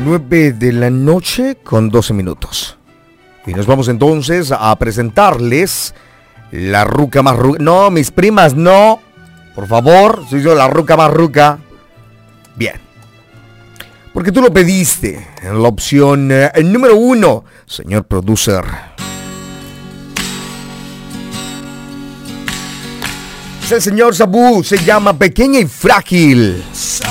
9 de la noche con 12 minutos. Y nos vamos entonces a presentarles la ruca más ruca. No, mis primas, no. Por favor, soy yo la ruca más ruca. Bien. Porque tú lo pediste en la opción número 1, señor producer. Es el señor Sabú, se llama Pequeña y Frágil.